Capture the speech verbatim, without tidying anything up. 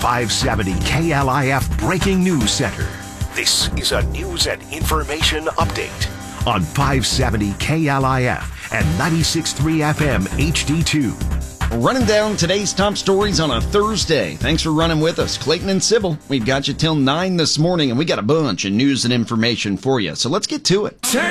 five seventy K L I F Breaking News Center. This is a news and information update on five seventy K L I F and ninety-six point three F M H D two. Running down today's top stories on a Thursday. Thanks for running with us. Clayton and Sybil, we've got you till nine this morning, and we got a bunch of news and information for you. So let's get to it.